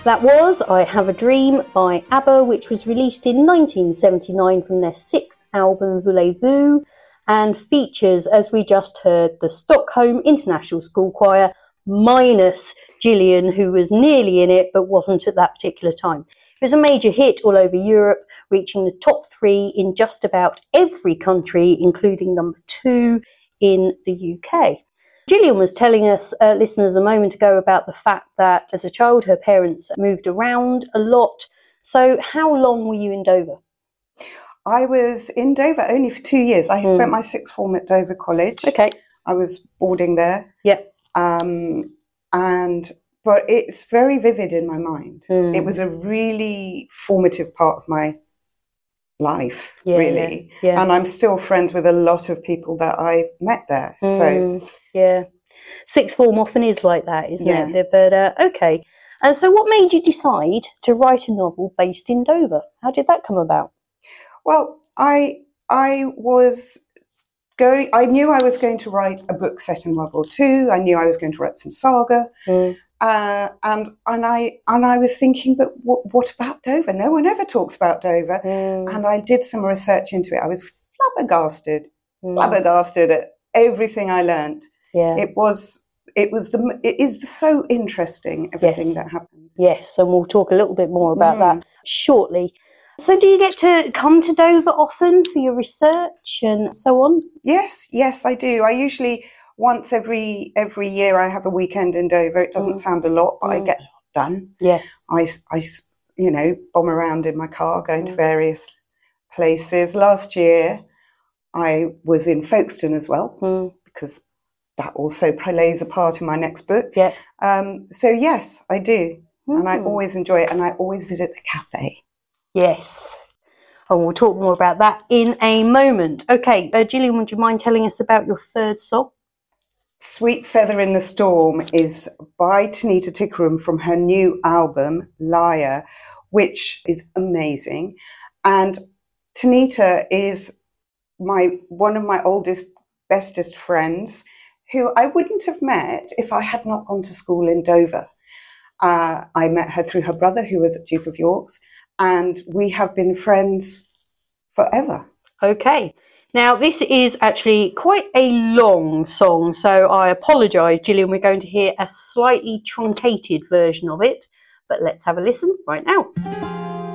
That was I Have a Dream by ABBA, which was released in 1979 from their sixth album, Voulez-Vous, and features, as we just heard, the Stockholm International School Choir, minus Gillian, who was nearly in it but wasn't at that particular time. It was a major hit all over Europe, reaching the top 3 in just about every country, including number 2 in the UK. Gillian was telling us, listeners, a moment ago about the fact that as a child her parents moved around a lot. So how long were you in Dover? I was in Dover only for 2 years. I spent my sixth form at Dover College. Okay. I was boarding there. Yeah. But it's very vivid in my mind. It was a really formative part of my life, really. Yeah. And I'm still friends with a lot of people that I met there. Yeah. Sixth form often is like that, isn't it? But okay. And so what made you decide to write a novel based in Dover? How did that come about? Well, I knew I was going to write a book set in World War II. I knew I was going to write some saga. And I was thinking, but what about Dover? No one ever talks about Dover. And I did some research into it. I was flabbergasted at everything I learned. Yeah. It is so interesting, everything that happened. Yes, and we'll talk a little bit more about that shortly. So do you get to come to Dover often for your research and so on? Yes, I do. I usually, once every year, I have a weekend in Dover. It doesn't sound a lot, but I get a lot done. Yeah. I bomb around in my car, going to various places. Last year, I was in Folkestone as well, because that also plays a part in my next book. Yeah. So yes, I do. And I always enjoy it, and I always visit the cafe. Yes. And we'll talk more about that in a moment. Okay, Gillian, would you mind telling us about your third song? Sweet Feather in the Storm is by Tanita Tikaram from her new album, Liar, which is amazing. And Tanita is one of my oldest, bestest friends, who I wouldn't have met if I had not gone to school in Dover. I met her through her brother, who was at Duke of York's, and we have been friends forever. Okay. Now, this is actually quite a long song, so I apologise, Gillian. We're going to hear a slightly truncated version of it, but let's have a listen right now.